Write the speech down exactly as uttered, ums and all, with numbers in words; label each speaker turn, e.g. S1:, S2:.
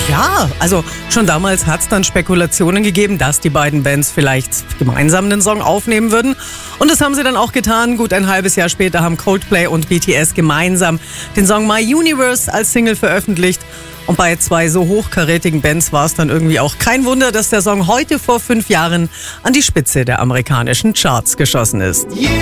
S1: Ja, also schon damals hat es dann Spekulationen gegeben, dass die beiden Bands vielleicht gemeinsam einen Song aufnehmen würden. Und das haben sie dann auch getan. Gut ein halbes Jahr später haben Coldplay und B T S gemeinsam den Song My Universe als Single veröffentlicht. Und bei zwei so hochkarätigen Bands war es dann irgendwie auch kein Wunder, dass der Song heute vor fünf Jahren an die Spitze der amerikanischen Charts geschossen ist.